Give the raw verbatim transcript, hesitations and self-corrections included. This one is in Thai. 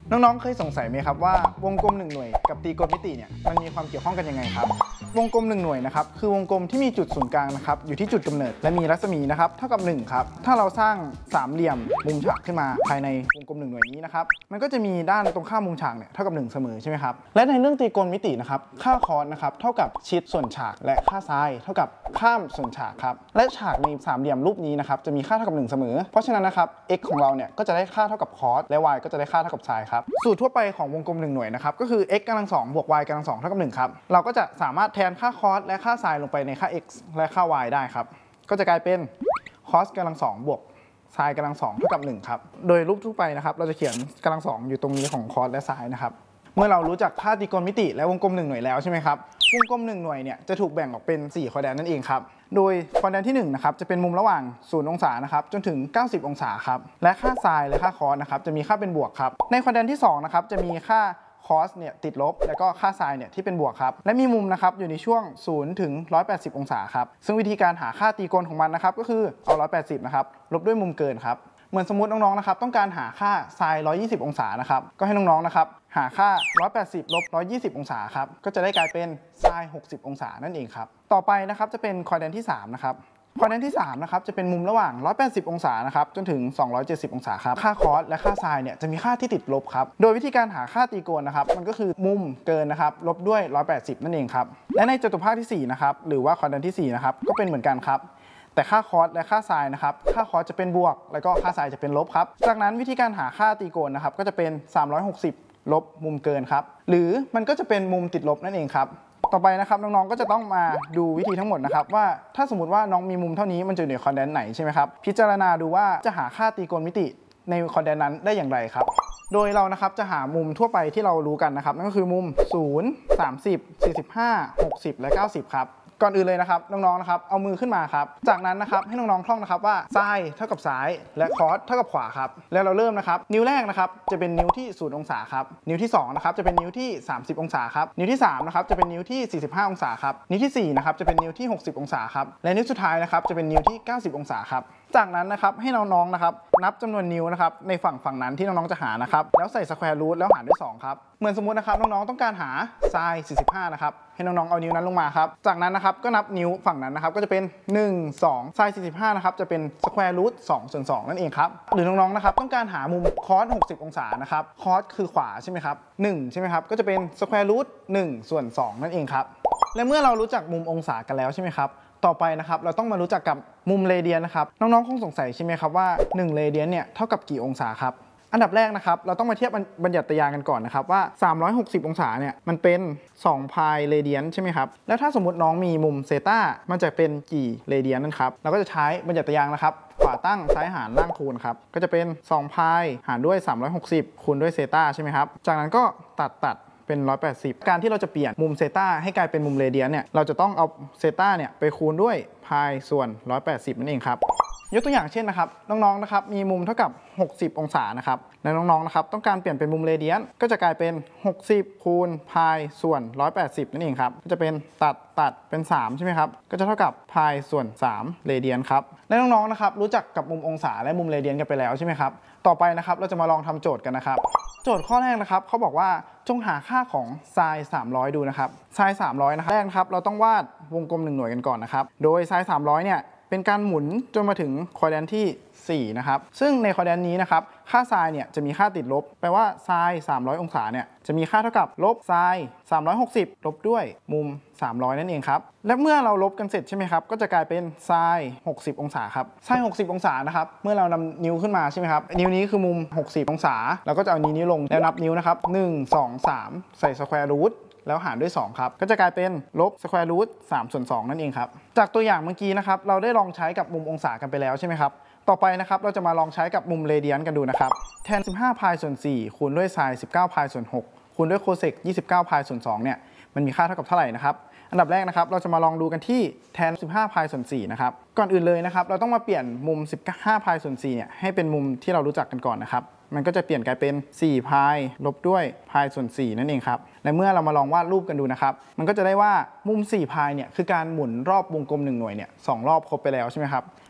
น้องๆเคยสงสัยไหมครับว่าวงกลมหนึ่งหน่วยกับตรีโกณมิติเนี่ยมันมีความเกี่ยวข้องกันยังไงครับวงกลมหนึ่งหน่วยนะครับคือวงกลมที่มีจุดศูนย์กลางนะครับอยู่ที่จุดกำเนิดและมีรัศมีนะครับเท่ากับหนึ่งครับถ้าเราสร้างสามเหลี่ยมมุมฉากขึ้นมาภายในวงกลมหนึ่งหน่วยนี้นะครับมันก็จะมีด้านตรงข้ามมุมฉากเนี่ยเท่ากับหนึ่งเสมอใช่ไหมครับและในเรื่องตรีโกณมิตินะครับค่าคอสนะครับเท่ากับชิดส่วนฉากและค่าไซน์เท่ากับข้ามส่วนฉากครับและฉากในสามเหลี่ยมรูปนี้นะครับจะมีค่าเท่ากับหนึ่งเสมอเพราะฉะนั้นนะครับ x ของเราเนี่ยก็จะได้ค่าเท่ากับคอสและ y ก็จะได้ค่าเท่ากับไซน์ครับสูตรทั่วไปของวงกลมหนึ่งหน่วยนะครับก็คือ x กำลังสองบวก y กำลังสองเท่ากับหนึ่งครับเราก็จะสามารถแทนค่าคอสและค่าไซน์ลงไปในค่า x และค่า y ได้ครับก็จะกลายเป็นคอสกำลังสองบวกไซน์กำลังสองเท่ากับหนึ่งครับโดยรูปทั่วไปนะครับเราจะเขียนกำลังสองอยู่ตรงนี้ของคอสและไซน์นะครับเมื่อเรารู้จักค่าตรีโกณมิติและวงกลมหนึ่งหน่วยแล้วใช่ไหมครับวงกลมหนึ่งหน่วยเนี่ยจะถูกแบ่งออกเป็นสี่ควอแดรนต์นั่นเองครับโดยควอแดรนต์ที่หนึ่งนะครับจะเป็นมุมระหว่างศูนย์องศานะครับจนถึงเก้าสิบองศาครับและค่าไซน์และค่าคอสนะครับจะมีค่าเป็นบวกครับในควอแดรนต์ที่สองนะครับจะมีค่าคอสเนี่ยติดลบแล้วก็ค่าไซน์เนี่ยที่เป็นบวกครับและมีมุมนะครับอยู่ในช่วงศูนย์ถึงหนึ่งร้อยแปดสิบองศาครับซึ่งวิธีการหาค่าตรีโกณของมันนะครับก็คือเอาหนึ่งร้อยแปดสิบนะครับลบด้วยมุมเกินครับเหมือนสมมติน้องๆนะครับต้องการหาค่าไซน์หนึ่งร้อยยี่สิบองศานะครับก็ให้น้องๆนะครับหาค่าหนึ่งร้อยแปดสิบลบหนึ่งร้อยยี่สิบองศาครับก็จะได้กลายเป็นไซน์หกสิบองศานั่นเองครับต่อไปนะครับจะเป็นควอแดรนต์ที่สามนะครับควอแดรนต์ที่สามนะครับจะเป็นมุมระหว่างหนึ่งร้อยแปดสิบองศานะครับจนถึงสองร้อยเจ็ดสิบองศาครับค่าคอสและค่าไซน์เนี่ยจะมีค่าที่ติดลบครับโดยวิธีการหาค่าตรีโกณนะครับมันก็คือมุมเกินนะครับลบด้วยหนึ่งร้อยแปดสิบนั่นเองครับและในจตุภาคที่สี่นะครับหรือว่าควอแดรนต์ที่สี่นะครับก็เป็นเหมือนกันครับแต่ค่าคอสและค่าไซน์นะครับค่าคอสจะเป็นบวกแล้วก็ค่าไซน์จะเป็นลบครับจากนั้นวิธีการหาค่าตรีโกณนะครับก็จะเป็นสามร้อยหกสิบลบมุมเกินครับหรือมันก็จะเป็นมุมติดลบนั่นเองครับต่อไปนะครับน้องๆก็จะต้องมาดูวิธีทั้งหมดนะครับว่าถ้าสมมติว่าน้องมีมุมเท่านี้มันจะอยู่ในควอแดรนต์ไหนใช่ไหมครับพิจารณาดูว่าจะหาค่าตรีโกณมิติในควอแดรนต์นั้นได้อย่างไรครับโดยเรานะครับจะหามุมทั่วไปที่เรารู้กันนะครับนั่นก็คือมุมศูนย์ สามสิบ สี่สิบห้า หกสิบและเก้าสิบครับก่อนอื่นเลยนะครับน้องๆนะครับเอามือขึ้นมาครับจากนั้นนะครับให้น้องๆท่องนะครับว่าไซน์เท่ากับซ้ายและคอสเท่ากับขวาครับแล้วเราเริ่มนะครับนิ้วแรกนะครับจะเป็นนิ้วที่ศูนย์องศาครับนิ้วที่สองนะครับจะเป็นนิ้วที่สามสิบองศาครับนิ้วที่สามนะครับจะเป็นนิ้วที่สี่สิบห้าองศาครับนิ้วที่สี่นะครับจะเป็นนิ้วที่หกสิบองศาครับและนิ้วสุดท้ายนะครับจะเป็นนิ้วที่เก้าสิบองศาครับจากนั้นนะครับให้น้องๆนะครับนับจำนวนนิ้วนะครับในฝั่งฝั่งนั้นที่น้องๆจะหานะครับแล้วใส่สแควร์รูทแล้วหารด้วยสองครับเหมือนสมมุตินะครับน้องๆต้องการหาไซน์สี่สิบห้านะครับให้น้องๆเอานิ้วนั้นลงมาครับจากนั้นนะครับก็นับนิ้วฝั่งนั้นนะครับก็จะเป็นหนึ่ง สองไซน์สี่สิบห้านะครับจะเป็นสแควร์รูทสองส่วนสองนั่นเองครับหรือน้องๆนะครับต้องการหามุมคอสหกสิบองศานะครับคอสคือขวาใช่ไหมครับหนึ่งใช่ไหมครับก็จะเป็นสแควร์รูทหนึ่งส่วนสองนั่นเองครับและเมื่อเรารู้จักมุมองศากันแล้วใช่ไหมครับต่อไปนะครับเราต้องมารู้จักกับมุมเรเดียนนะครับน้องๆคงสงสัยใช่ไหมครับว่าหนึ่งเรเดียนเนี่ยเท่ากับกี่องศาครับอันดับแรกนะครับเราต้องมาเทียบบัญญัติยากันก่อนนะครับว่าสามร้อยหกสิบองศาเนี่ยมันเป็นสองพายเรเดียนใช่ไหมครับแล้วถ้าสมมติน้องมีมุมเซต้ามันจะเป็นกี่เรเดียนนั่นครับเราก็จะใช้บัญญัติยานะครับขวาตั้งซ้ายหารล่างคูณครับก็จะเป็นสองพายหารด้วยสามร้อยหกสิบคูณด้วยเซต้าใช่ไหมครับจากนั้นก็ตัดตัดเป็นหนึ่งร้อยแปดสิบการที่เราจะเปลี่ยนมุมเซต้าให้กลายเป็นมุมเรเดียนเนี่ยเราจะต้องเอาเซต้าเนี่ยไปคูณด้วยพายส่วนหนึ่งร้อยแปดสิบนั่นเองครับยกตัวอย่างเช่นนะครับน้องๆนะครับมีมุมเท่ากับหกสิบองศานะครับและน้องๆนะครับต้องการเปลี่ยนเป็นมุมเรเดียนก็จะกลายเป็นหกสิบคูณพายส่วนหนึ่งร้อยแปดสิบนั่นเองครับก็จะเป็นตัดตัดเป็นสามใช่ไหมครับก็จะเท่ากับพายส่วนสามเรเดียนครับและน้องๆนะครับรู้จักกับมุมองศาและมุมเรเดียนกันไปแล้วใช่ไหมครับต่อไปนะครับเราจะมาลองทำโจทย์กันนะครับโจทย์ข้อแรกนะครับเขาบอกว่าจงหาค่าของไซน์สามร้อยดูนะครับไซน์สามร้อยนะครับแรกนะครับเราต้องวาดวงกลมหนึ่งหน่วยกันก่อนนะครับโดยไซน์สามร้อยเนี่ยเป็นการหมุนจนมาถึงควอแดรนต์ที่สี่นะครับซึ่งในควอแดรนต์นี้นะครับค่าไซน์เนี่ยจะมีค่าติดลบแปลว่าไซน์สามร้อยองศาเนี่ยจะมีค่าเท่ากับลบไซน์สามร้อยหกสิบลบด้วยมุมสามร้อยนั่นเองครับและเมื่อเราลบกันเสร็จใช่ไหมครับก็จะกลายเป็นไซน์หกสิบองศาครับไซน์หกสิบองศานะครับเมื่อเรานำนิ้วขึ้นมาใช่ไหมครับนิ้วนี้คือมุมหกสิบองศาเราก็จะเอานิ้วนี้ลงแล้วนับนิ้วนะครับหนึ่ง สอง สามใส่สแควร์รูทแล้วหารด้วยสองครับก็จะกลายเป็นลบสแควร์รูทสามส่วนสองนั่นเองครับจากตัวอย่างเมื่อกี้นะครับเราได้ลองใช้กับมุมองศากันไปแล้วใช่ไหมครับต่อไปนะครับเราจะมาลองใช้กับมุมเรเดียนกันดูนะครับแทนสิบห้าพายส่วนสี่คูณด้วยไซน์สิบเก้าพายส่วนหกคูณด้วยโคเซกยี่สิบเก้าพายส่วนสองเนี่ยมันมีค่าเท่ากับเท่าไหร่นะครับอันดับแรกนะครับเราจะมาลองดูกันที่แทนสิบห้าพายส่วนสี่นะครับก่อนอื่นเลยนะครับเราต้องมาเปลี่ยนมุมสิบห้าพายส่วนสี่เนี่ยให้เป็นมุมที่เรารู้จักกันก่อนนะครับมันก็จะเปลี่ยนกลายเป็นสี่พายลบด้วยพายส่วนสี่นั่นเองครับและเมื่อเรามาลองวาดรูปกันดูนะครับมันก็จะได้ว่ามุมสี่พายเนี่ยคือการหมุนรอบวงกลมหนึ่งหน่วยเนี่ยสองรอบครบไปแล้วใช่ไหมครับ